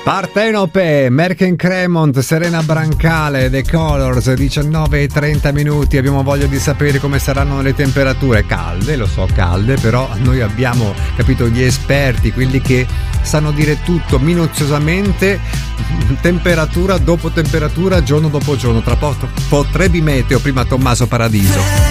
Partenope, Merken Cremont, Serena Brancale, The Colors, 19:30. Abbiamo voglia di sapere come saranno le temperature. Calde, lo so, calde, però noi abbiamo capito gli esperti, quelli che sanno dire tutto minuziosamente, temperatura dopo temperatura, giorno dopo giorno. Tra poco Trebi Meteo, prima Tommaso Paradiso.